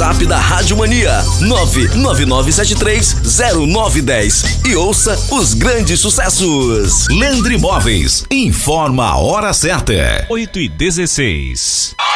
WhatsApp da Rádio Mania 999730910 e ouça os grandes sucessos. Leandro Imóveis informa a hora certa. 8h16.